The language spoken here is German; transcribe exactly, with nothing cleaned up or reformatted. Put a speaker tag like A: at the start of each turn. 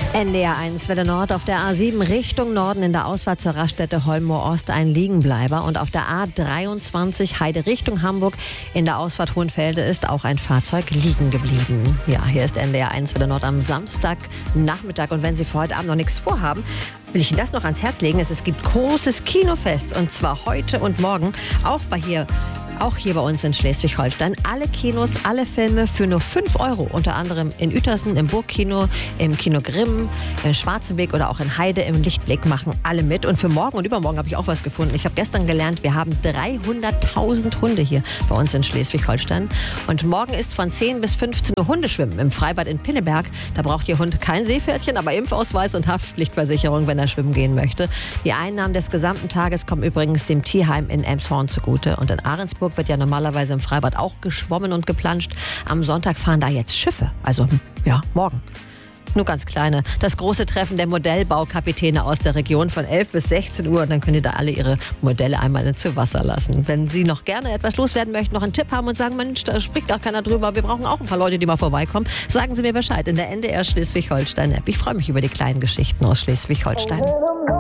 A: N D R eins Welle Nord auf der A sieben Richtung Norden in der Ausfahrt zur Raststätte Holmoor Ost ein Liegenbleiber und auf der A dreiundzwanzig Heide Richtung Hamburg in der Ausfahrt Hohenfelde ist auch ein Fahrzeug liegen geblieben. Ja, hier ist N D R eins Welle Nord am Samstagnachmittag und wenn Sie für heute Abend noch nichts vorhaben, will ich Ihnen das noch ans Herz legen. Es, es gibt großes Kinofest und zwar heute und morgen auch bei hier Auch hier bei uns in Schleswig-Holstein. Alle Kinos, alle Filme für nur fünf Euro. Unter anderem in Uetersen, im Burgkino, im Kino Grimm, im Schwarzenbeck oder auch in Heide im Lichtblick machen alle mit. Und für morgen und übermorgen habe ich auch was gefunden. Ich habe gestern gelernt, wir haben dreihunderttausend Hunde hier bei uns in Schleswig-Holstein. Und morgen ist von zehn bis fünfzehn Uhr Hundeschwimmen im Freibad in Pinneberg. Da braucht Ihr Hund kein Seepferdchen, aber Impfausweis und Haftpflichtversicherung, wenn er schwimmen gehen möchte. Die Einnahmen des gesamten Tages kommen übrigens dem Tierheim in Elmshorn zugute. Und in Ahrensburg wird ja normalerweise im Freibad auch geschwommen und geplanscht. Am Sonntag fahren da jetzt Schiffe. Also, ja, morgen. Nur ganz kleine. Das große Treffen der Modellbaukapitäne aus der Region von elf bis sechzehn Uhr. Und dann können die da alle ihre Modelle einmal zu Wasser lassen. Wenn Sie noch gerne etwas loswerden möchten, noch einen Tipp haben und sagen, Mensch, da spricht auch keiner drüber, wir brauchen auch ein paar Leute, die mal vorbeikommen, sagen Sie mir Bescheid in der N D R Schleswig-Holstein-App. Ich freue mich über die kleinen Geschichten aus Schleswig-Holstein.